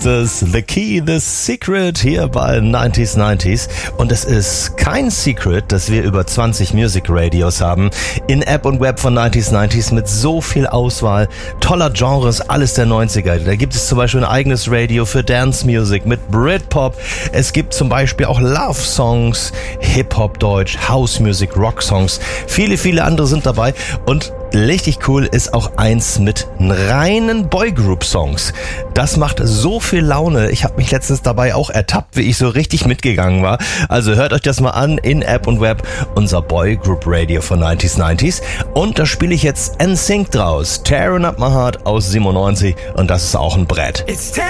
Das ist The Key, The Secret hier bei 90s. Und es ist kein Secret, dass wir über 20 Music Radios haben. In App und Web von 90s mit so viel Auswahl, toller Genres, alles der 90er. Da gibt es zum Beispiel ein eigenes Radio für Dance Music mit Britpop. Es gibt zum Beispiel auch Love Songs, Hip-Hop Deutsch, House Music, Rock Songs. Viele andere sind dabei. Und richtig cool ist auch eins mit reinen Boygroup-Songs. Das macht so viel Laune. Ich habe mich letztens dabei auch ertappt, wie ich so richtig mitgegangen war. Also hört euch das mal an in App und Web, unser Boygroup Radio von 90s. Und da spiele ich jetzt NSYNC draus. Tearing Up My Heart aus 97 und das ist auch ein Brett. It's tearing